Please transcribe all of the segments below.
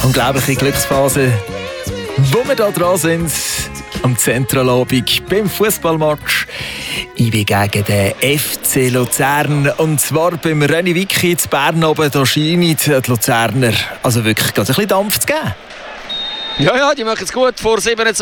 Unglaubliche Glücksphase, wo wir da dran sind, am Zentralabend beim Fußballmatch IB gegen den FC Luzern. Und zwar beim René Wicki in Bern oben. Da scheinen die Luzerner also wirklich ganz ein bisschen Dampf zu geben. Ja, die machen es gut. Vor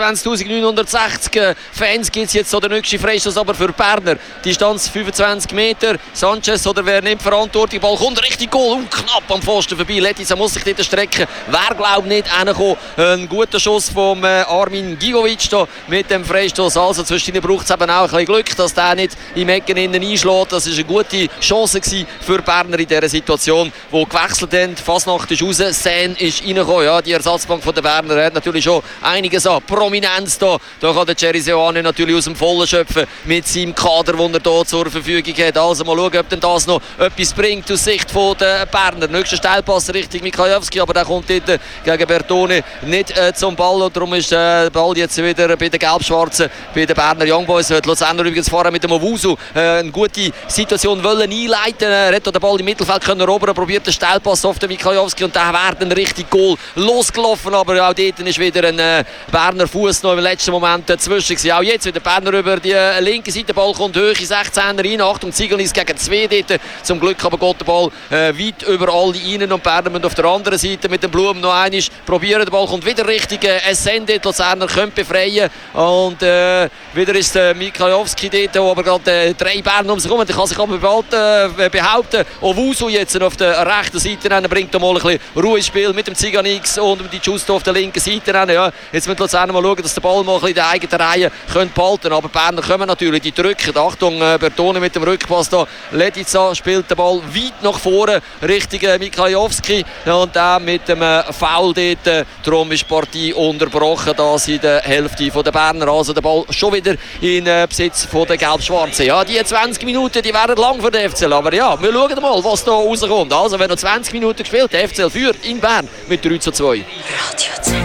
27.960 Fans gibt es jetzt so den nächsten Freistoß, aber für Berner. Distanz 25 Meter. Sanchez oder wer nimmt Verantwortung? Ball kommt richtig Goal und knapp am Pfosten vorbei. Letizia muss sich dort strecken. Wer glaubt nicht hinkommen. Ein guter Schuss vom Armin Gigovic da mit dem Freistoß. Also zwischen ihnen braucht es eben auch ein bisschen Glück, dass der nicht im Ecken innen einschlägt. Das war eine gute Chance für Berner in dieser Situation, wo gewechselt haben. Fasnacht ist raus, Sen ist reingekommen. Ja, die Ersatzbank von der Berner hat natürlich schon einiges an Prominenz da. Da kann der Jerry Seoane natürlich aus dem Vollen schöpfen mit seinem Kader, den er hier zur Verfügung hat. Also mal schauen, ob denn das noch etwas bringt aus Sicht der Berner. Nächster Steilpass Richtung Mikajewski, aber der kommt dort gegen Bertone nicht zum Ball. Und darum ist der Ball jetzt wieder bei den Gelb-Schwarzen, bei den Berner Young Boys. Die Luzerner übrigens vorher mit dem Owusu eine gute Situation wollen einleiten. Er hat den Ball im Mittelfeld können erobern, probiert den Steilpass auf den Mikajewski und der wäre dann richtig Goal losgelaufen. Aber auch dort ist wieder ein Berner Fuß noch im letzten Moment dazwischen gewesen. Auch jetzt wieder Berner über die linke Seite. Der Ball kommt hoch in 16er rein. Achtung, Ziegelnis gegen 2 dort. Zum Glück aber geht der Ball weit über alle rein. Und Berner müssen auf der anderen Seite mit dem Blum noch einmal probieren. Der Ball kommt wieder richtig. Essen dort. Luzerner können befreien. Und wieder ist Mikajewski dort, wo aber gerade 3 Berner um sich herum. Der kann sich aber behaupten. Owusu jetzt auf der rechten Seite bringt mal ein bisschen Ruhe ins Spiel mit dem Ziganix und die Justo auf der linken Seite. Ja, jetzt müssen Luzerner mal schauen, dass der Ball mal ein bisschen in der eigenen Reihe behalten können. Aber Berner kommen natürlich, die drücken. Achtung, Bertone mit dem Rückpass da. Letizia spielt den Ball weit nach vorne Richtung Mikajewski. Und der mit dem Foul dort. Darum ist die Partie unterbrochen. Das in der Hälfte der Berner. Also der Ball schon wieder in Besitz der Gelb-Schwarzen. Ja, die 20 Minuten, die werden lang für den FCL. Aber ja, wir schauen mal, was da rauskommt. Also, wenn noch 20 Minuten gespielt, der FCL führt in Bern mit 3:2.